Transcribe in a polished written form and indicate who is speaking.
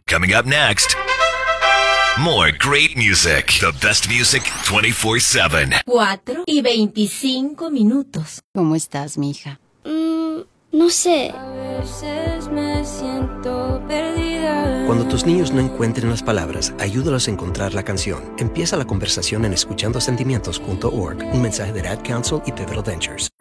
Speaker 1: Coming up next, more great music. The best music 24/7.
Speaker 2: 4:25.
Speaker 3: ¿Cómo estás, mija?
Speaker 4: No sé.
Speaker 5: A veces me siento perdida.
Speaker 6: Cuando tus niños no encuentren las palabras, ayúdalos a encontrar la canción. Empieza la conversación en escuchandosentimientos.org. Un mensaje de Ad Council y Pivotal Ventures.